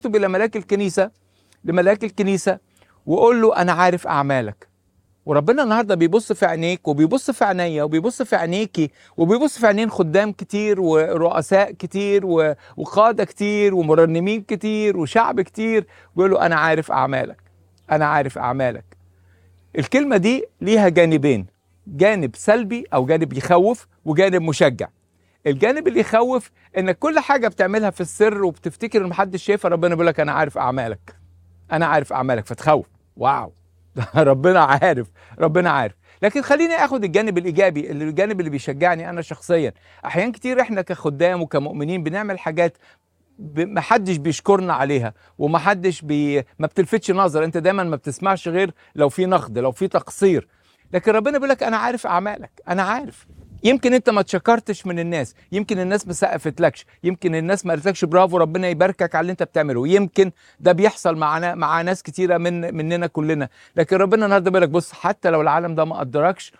اكتب الى لملاك الكنيسه وقول له انا عارف اعمالك. وربنا النهارده بيبص في عينيك وبيبص في عينيا وبيبص في عينيكي وبيبص في عينين خدام كتير ورؤساء كتير وقاده كتير ومرنمين كتير وشعب كتير، بيقول له انا عارف اعمالك، انا عارف اعمالك. الكلمه دي ليها جانبين، جانب سلبي او جانب يخوف وجانب مشجع. الجانب اللي يخوف انك كل حاجه بتعملها في السر وبتفتكر ان محدش شايفها، ربنا بيقول لك انا عارف اعمالك، انا عارف اعمالك، فتخوف. واو ربنا عارف، ربنا عارف. لكن خليني اخد الجانب الايجابي، الجانب اللي بيشجعني انا شخصيا. احيان كتير احنا كخدام وكمؤمنين بنعمل حاجات محدش بيشكرنا عليها ومحدش ما بتلفتش نظر، انت دايما ما بتسمعش غير لو في نقد، لو في تقصير. لكن ربنا بيقول لك انا عارف اعمالك، انا عارف. يمكن انت ما تشكرتش من الناس، يمكن الناس ما سقفتلكش، يمكن الناس ما قالتلكش برافو ربنا يباركك على اللي انت بتعمله، يمكن ده بيحصل مع ناس كتيره مننا كلنا. لكن ربنا النهارده بيقول لك بص، حتى لو العالم ده ما قدركش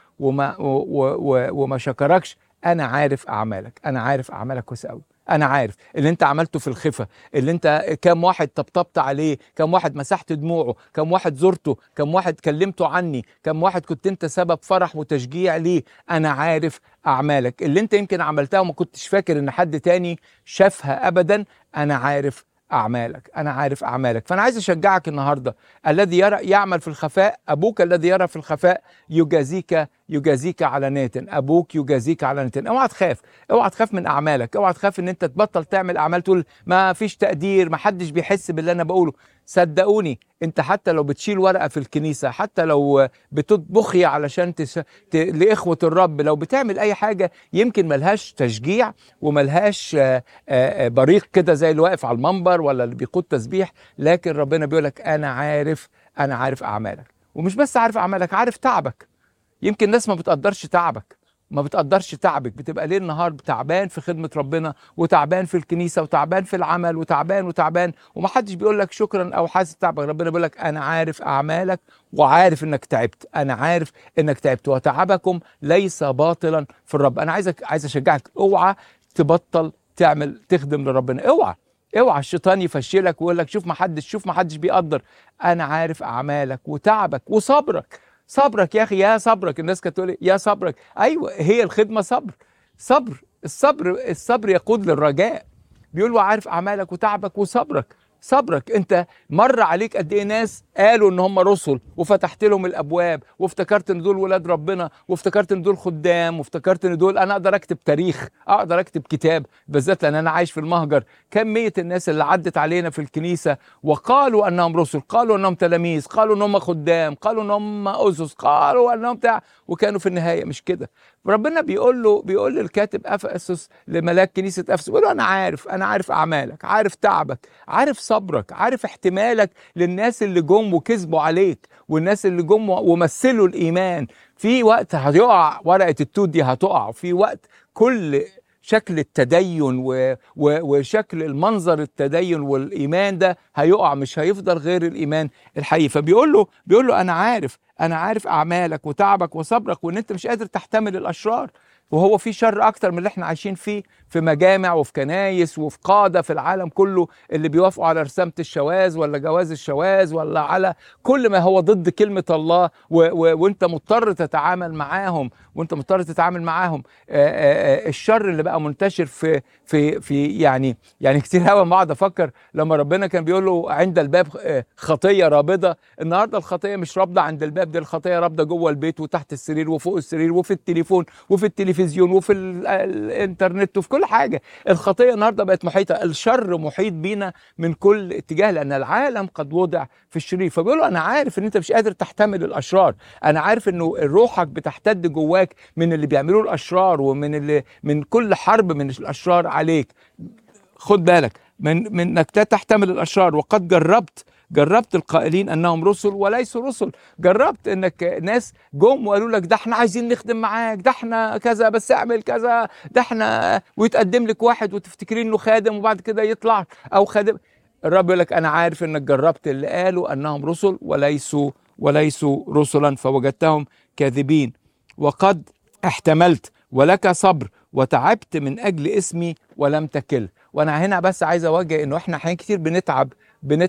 وما شكركش، انا عارف اعمالك، انا عارف اعمالك كويس قوي. انا عارف اللي انت عملته في الخفة، اللي انت كم واحد طبطبت عليه، كم واحد مسحت دموعه، كم واحد زرته، كم واحد كلمته عني، كم واحد كنت انت سبب فرح وتشجيع ليه. انا عارف اعمالك اللي انت يمكن عملتها وما كنتش فاكر ان حد تاني شافها ابدا. انا عارف اعمالك، انا عارف اعمالك. فانا عايز اشجعك النهارده، الذي يعمل في الخفاء، ابوك الذي يرى في الخفاء يجازيك علانية. ابوك يجازيك علانية. اوعى تخاف، اوعى تخاف من اعمالك، اوعى تخاف ان انت تبطل تعمل اعمال تقول ما فيش تقدير، ما حدش بيحس باللي انا بقوله. صدقوني، انت حتى لو بتشيل ورقة في الكنيسة، حتى لو بتطبخي علشان لاخوة الرب، لو بتعمل اي حاجة يمكن ملهاش تشجيع وملهاش بريق كده زي اللي واقف على المنبر ولا اللي بيقود تسبيح، لكن ربنا بيقولك انا عارف، انا عارف اعمالك. ومش بس عارف اعمالك، عارف تعبك. يمكن الناس ما بتقدرش تعبك، ما بتقدرش تعبك، بتبقى ليل نهار تعبان في خدمة ربنا وتعبان في الكنيسة وتعبان في العمل وتعبان ومحدش بيقول لك شكرا او حاسس تعبك. ربنا بيقول لك انا عارف اعمالك وعارف انك تعبت، انا عارف انك تعبت وتعبكم ليس باطلا في الرب. انا عايز اشجعك، اوعى تبطل تخدم لربنا، اوعى الشيطان يفشلك ويقول لك شوف ما حدش بيقدر. انا عارف اعمالك وتعبك صبرك يا اخي، يا صبرك. الناس كانت تقول يا صبرك، ايوه هي الخدمه صبر. الصبر يقود للرجاء. بيقول له عارف اعمالك وتعبك صبرك. انت مر عليك قد ايه ناس قالوا ان هم رسل وفتحت لهم الابواب وافتكرت ان دول ولاد ربنا وافتكرت ان دول خدام وافتكرت ان دول انا اقدر اكتب تاريخ، اقدر اكتب كتاب، بالذات لان انا عايش في المهجر. كميه الناس اللي عدت علينا في الكنيسه وقالوا انهم رسل، قالوا انهم تلاميذ، قالوا انهم خدام، قالوا انهم اسس، قالوا انهم وكانوا في النهايه مش كده. ربنا بيقول للكاتب افسس، لملاك كنيسه افسس، بيقول له انا عارف اعمالك، عارف تعبك، عارف صبرك، عارف احتمالك للناس اللي جم وكذبوا عليك والناس اللي جم ومثلوا الايمان. في وقت هيقع ورقه التوت دي، هتقع في وقت كل شكل التدين وشكل المنظر التدين والايمان ده هيقع، مش هيفضل غير الايمان الحقيقي. فبيقول له انا عارف اعمالك وتعبك وصبرك وان انت مش قادر تحتمل الاشرار. وهو في شر اكتر من اللي احنا عايشين فيه، في مجامع وفي كنايس وفي قاده في العالم كله اللي بيوافقوا على رسامه الشواذ ولا جواز الشواذ ولا على كل ما هو ضد كلمه الله، وانت مضطر تتعامل معاهم، الشر اللي بقى منتشر في يعني كتير قوي. ما اقعد افكر لما ربنا كان بيقول له عند الباب خطيه رابضه، النهارده الخطيه مش رابضه عند الباب، دي الخطيه رابضه جوه البيت وتحت السرير وفوق السرير وفي التليفون وفي التلفزيون وفي الانترنت وفي كل حاجه. الخطيه النهارده بقت محيطه، الشر محيط بينا من كل اتجاه لان العالم قد وضع في الشرير. فبيقول له انا عارف ان انت مش قادر تحتمل الاشرار، انا عارف انه روحك بتحتد جواك من اللي بيعملوه الاشرار من كل حرب من الاشرار عليك. خد بالك من انك لا تحتمل الاشرار. وقد جربت القائلين انهم رسل وليسوا رسل. جربت انك ناس جم وقالوا لك ده احنا عايزين نخدم معاك، ده احنا كذا بس اعمل كذا، ده احنا، ويتقدم لك واحد وتفتكرين انه خادم وبعد كده يطلع او خادم. الرب يقول لك انا عارف انك جربت اللي قالوا انهم رسل وليسوا رسلا فوجدتهم كاذبين. وقد احتملت ولك صبر وتعبت من اجل اسمي ولم تكل. وانا هنا بس عايز اوجه انه احنا احيان كتير بنتعب بنت